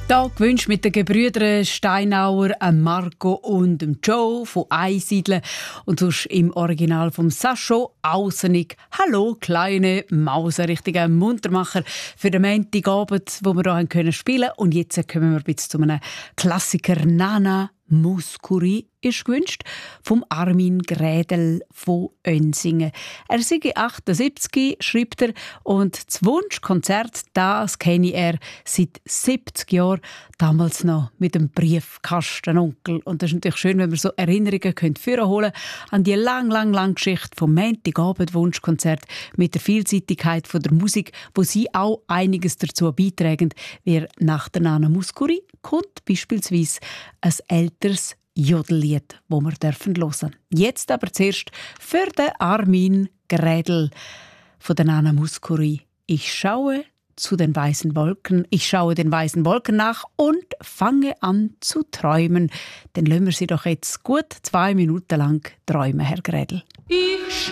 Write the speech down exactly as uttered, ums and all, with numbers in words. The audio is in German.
Da gewünscht mit den Gebrüdern Steinauer, Marco und Joe von Einsiedeln und sonst im Original vom Sascho Aussenig. Hallo, kleine Maus, ein richtiger Muntermacher für den Montagabend, wo wir hier können spielen. Und jetzt kommen wir jetzt zu einem Klassiker. Nana Mouskouri ist gewünscht vom Armin Grädel von Önsingen. Er sei achtundsiebzig, schreibt er, und das Wunschkonzert, das kenne er seit siebzig Jahren, damals noch mit dem Briefkastenonkel. Und das ist natürlich schön, wenn wir so Erinnerungen hervorholen können an die lang, lang, lang Geschichte vom Montagabend-Wunschkonzert mit der Vielseitigkeit von der Musik, wo sie auch einiges dazu beitragen. Wie nach der Nana Mouskouri kommt beispielsweise ein älteres Jodellied, das wir hören dürfen. Jetzt aber zuerst für den Armin Grädel von der Nana Mouskouri. Ich schaue zu den weißen Wolken, ich schaue den weißen Wolken nach und fange an zu träumen. Dann lassen wir sie doch jetzt gut zwei Minuten lang träumen, Herr Grädel. Ich